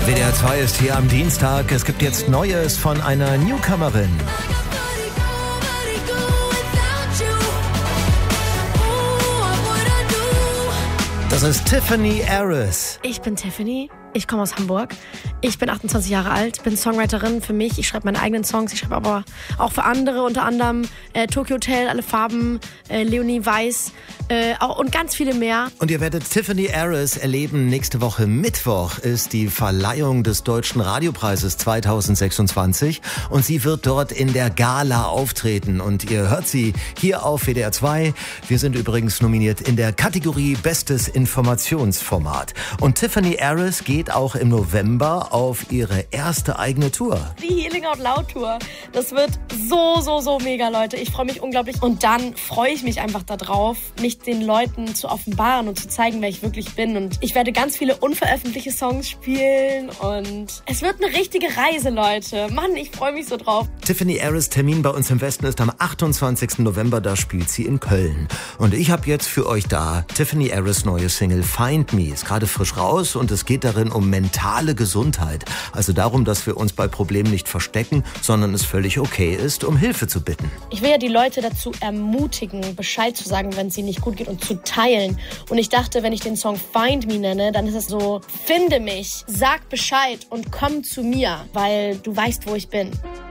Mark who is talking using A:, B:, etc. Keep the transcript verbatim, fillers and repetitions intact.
A: W D R zwei ist hier am Dienstag. Es gibt jetzt Neues von einer Newcomerin. Das ist Tiffany Aris.
B: Ich bin Tiffany, ich komme aus Hamburg. Ich bin achtundzwanzig Jahre alt, bin Songwriterin für mich. Ich schreibe meine eigenen Songs, ich schreibe aber auch für andere, unter anderem äh, Tokyo Hotel, Alle Farben, äh, Leonie Weiß äh, auch, und ganz viele mehr.
A: Und ihr werdet Tiffany Aris erleben. Nächste Woche Mittwoch ist die Verleihung des Deutschen Radiopreises zweitausendsechsundzwanzig und sie wird dort in der Gala auftreten. Und ihr hört sie hier auf W D R zwei. Wir sind übrigens nominiert in der Kategorie Bestes Informationsformat. Und Tiffany Aris geht auch im November auf ihre erste eigene Tour.
B: Die Healing Out Loud Tour. Das wird so, so, so mega, Leute. Ich freue mich unglaublich. Und dann freue ich mich einfach darauf, mich den Leuten zu offenbaren und zu zeigen, wer ich wirklich bin. Und ich werde ganz viele unveröffentlichte Songs spielen. Und es wird eine richtige Reise, Leute. Mann, ich freue mich so drauf.
A: Tiffany Aris Termin bei uns im Westen ist am achtundzwanzigsten November. Da spielt sie in Köln. Und ich habe jetzt für euch da Tiffany Aris neue Single Find Me. Ist gerade frisch raus und es geht darin um mentale Gesundheit. Also darum, dass wir uns bei Problemen nicht verstecken, sondern es völlig okay ist, um Hilfe zu bitten.
B: Ich will ja die Leute dazu ermutigen, Bescheid zu sagen, wenn es ihnen nicht gut geht und zu teilen. Und ich dachte, wenn ich den Song Find Me nenne, dann ist es so, finde mich, sag Bescheid und komm zu mir, weil du weißt, wo ich bin.